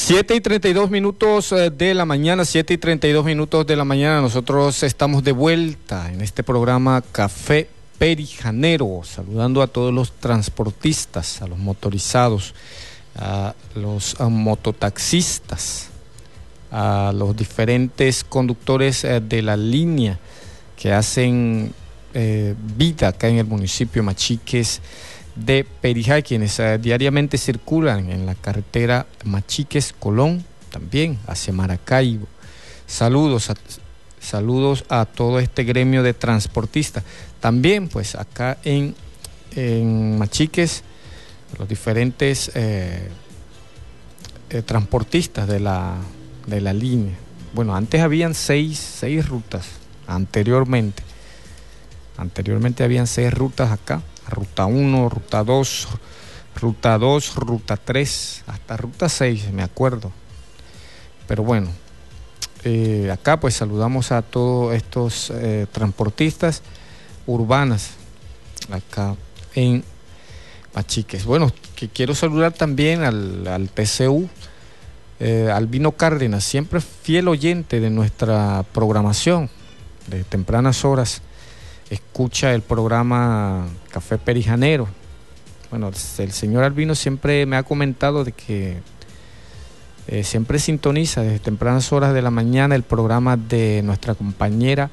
7:32 de la mañana, 7:32 de la mañana. Nosotros estamos de vuelta en este programa Café Perijanero, saludando a todos los transportistas, a los motorizados, a los mototaxistas, a los diferentes conductores de la línea que hacen vida acá en el municipio Machiques de Perijá, quienes diariamente circulan en la carretera Machiques-Colón, también hacia Maracaibo. Saludos a todo este gremio de transportistas. También pues acá en Machiques, los diferentes transportistas de la línea. Bueno, antes habían seis rutas, anteriormente habían 6 rutas acá. Ruta 1, Ruta 2, Ruta 3, hasta Ruta 6, me acuerdo. Pero bueno, acá pues saludamos a todos estos transportistas urbanas acá en Machiques. Bueno, que quiero saludar también al TCU, Albino Cárdenas, siempre fiel oyente de nuestra programación de tempranas horas. Escucha el programa Café Perijanero. Bueno, el señor Albino siempre me ha comentado de que siempre sintoniza desde tempranas horas de la mañana el programa de nuestra compañera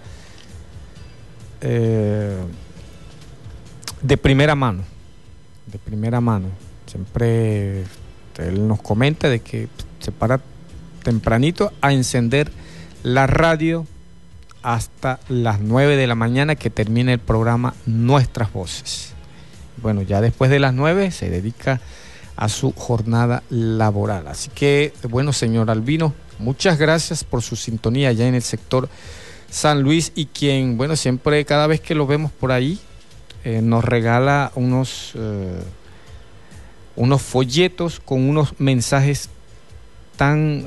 de primera mano. Siempre él nos comenta de que se para tempranito a encender la radio hasta las 9 de la mañana, que termina el programa Nuestras Voces. Bueno, ya después de las 9 se dedica a su jornada laboral. Así que, bueno, señor Albino, muchas gracias por su sintonía allá en el sector San Luis, y quien, bueno, siempre, cada vez que lo vemos por ahí, nos regala unos folletos con unos mensajes tan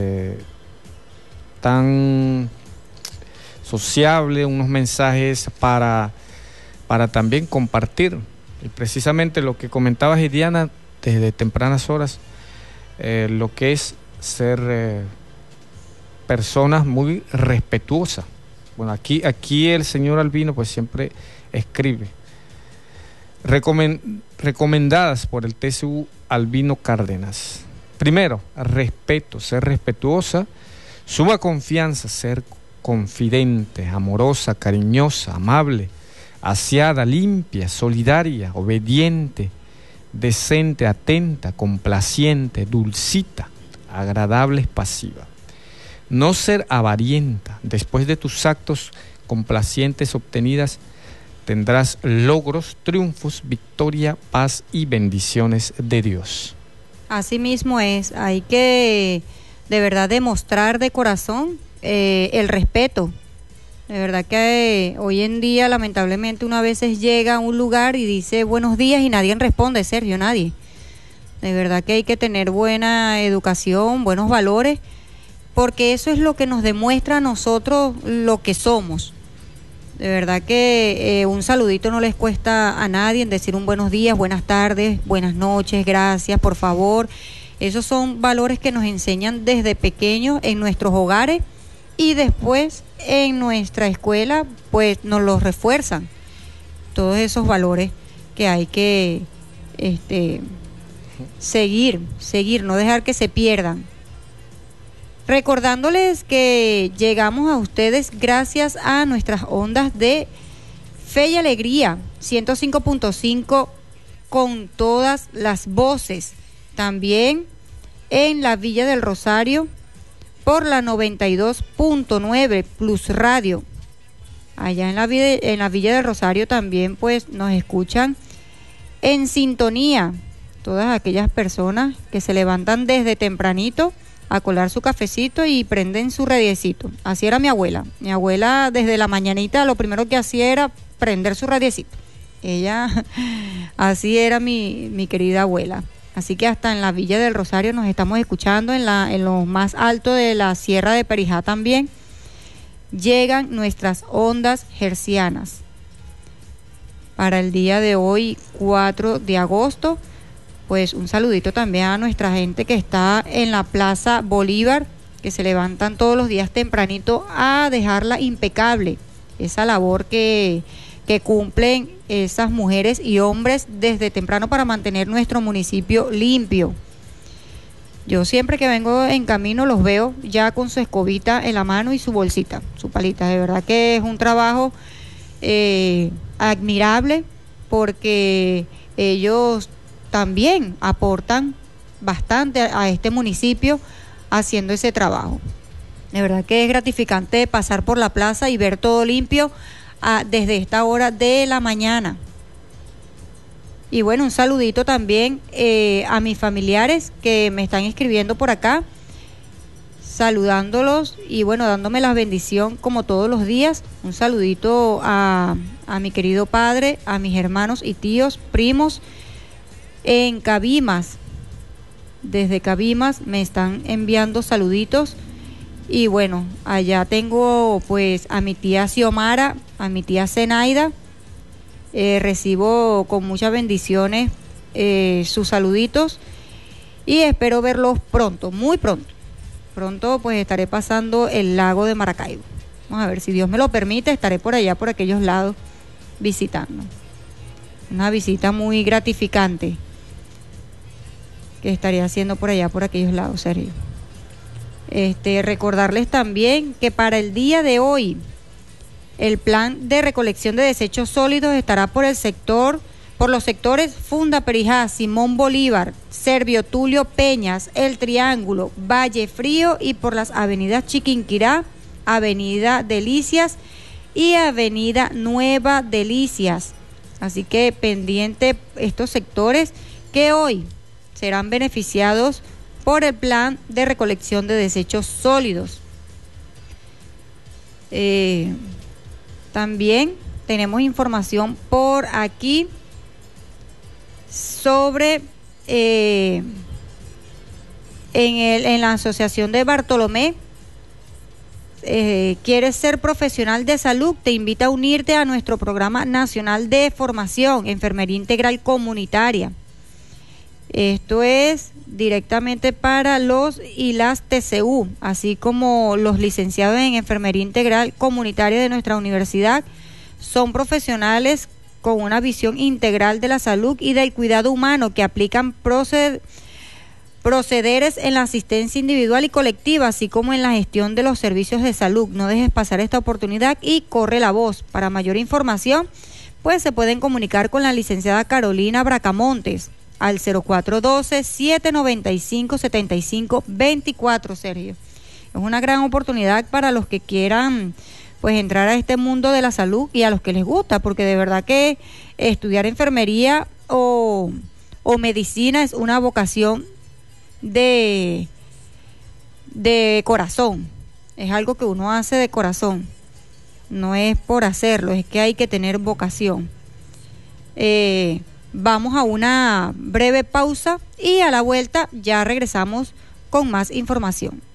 sociable, unos mensajes para también compartir. Y precisamente lo que comentaba Diana desde tempranas horas, lo que es ser personas muy respetuosas. Bueno, aquí el señor Albino pues siempre escribe recomendadas por el TCU Albino Cárdenas. Primero, respeto, ser respetuosa, suma confianza, ser confidente, amorosa, cariñosa, amable, aseada, limpia, solidaria, obediente, decente, atenta, complaciente, dulcita, agradable, pasiva. No ser avarienta. Después de tus actos complacientes obtenidas, tendrás logros, triunfos, victoria, paz y bendiciones de Dios. Así mismo es. Hay que de verdad demostrar de corazón el respeto. De verdad que hoy en día lamentablemente uno a veces llega a un lugar y dice buenos días y nadie responde, Sergio, nadie. De verdad que hay que tener buena educación, buenos valores, porque eso es lo que nos demuestra a nosotros lo que somos. De verdad que un saludito no les cuesta a nadie, en decir un buenos días, buenas tardes, buenas noches, gracias, por favor. Esos son valores que nos enseñan desde pequeños en nuestros hogares, y después en nuestra escuela pues nos los refuerzan todos esos valores que hay que seguir, no dejar que se pierdan. Recordándoles que llegamos a ustedes gracias a nuestras ondas de Fe y Alegría 105.5 con todas las voces, también en la Villa del Rosario por la 92.9 Plus Radio. Allá en la Villa del Rosario también pues nos escuchan en sintonía todas aquellas personas que se levantan desde tempranito a colar su cafecito y prenden su radiecito. Así era mi abuela. Mi abuela desde la mañanita lo primero que hacía era prender su radiecito. Ella, así era mi querida abuela. Así que hasta en la Villa del Rosario nos estamos escuchando, en lo más alto de la Sierra de Perijá también llegan nuestras ondas hercianas. Para el día de hoy, 4 de agosto, pues un saludito también a nuestra gente que está en la Plaza Bolívar, que se levantan todos los días tempranito a dejarla impecable, esa labor que cumplen esas mujeres y hombres desde temprano para mantener nuestro municipio limpio. Yo siempre que vengo en camino los veo ya con su escobita en la mano y su bolsita, su palita. De verdad que es un trabajo admirable, porque ellos también aportan bastante a este municipio haciendo ese trabajo. De verdad que es gratificante pasar por la plaza y ver todo limpio desde esta hora de la mañana. Y bueno, un saludito también a mis familiares que me están escribiendo por acá, saludándolos y bueno, dándome la bendición como todos los días. Un saludito a mi querido padre, a mis hermanos y tíos, primos en Cabimas. Desde Cabimas me están enviando saluditos. Y bueno, allá tengo pues a mi tía Xiomara, a mi tía Zenaida. Recibo con muchas bendiciones sus saluditos y espero verlos pronto, muy pronto. Pronto pues estaré pasando el lago de Maracaibo. Vamos a ver, si Dios me lo permite, estaré por allá, por aquellos lados, visitando. Una visita muy gratificante que estaré haciendo por allá, por aquellos lados, Sergio. Recordarles también que para el día de hoy el plan de recolección de desechos sólidos estará por los sectores Funda Perijá, Simón Bolívar, Servio Tulio Peñas, El Triángulo, Valle Frío y por las avenidas Chiquinquirá, Avenida Delicias y Avenida Nueva Delicias. Así que pendiente estos sectores que hoy serán beneficiados por el plan de recolección de desechos sólidos. También tenemos información por aquí sobre en la Asociación de Bartolomé. ¿Quieres ser profesional de salud? Te invita a unirte a nuestro programa nacional de formación, Enfermería Integral Comunitaria. Esto es directamente para los y las TCU, así como los licenciados en Enfermería Integral Comunitaria de nuestra universidad. Son profesionales con una visión integral de la salud y del cuidado humano que aplican procederes en la asistencia individual y colectiva, así como en la gestión de los servicios de salud. No dejes pasar esta oportunidad y corre la voz. Para mayor información, pues se pueden comunicar con la licenciada Carolina Bracamontes al 0412-795-7524, Sergio. Es una gran oportunidad para los que quieran pues entrar a este mundo de la salud y a los que les gusta, porque de verdad que estudiar enfermería o medicina es una vocación de corazón. Es algo que uno hace de corazón, no es por hacerlo, es que hay que tener vocación. Vamos a una breve pausa y a la vuelta ya regresamos con más información.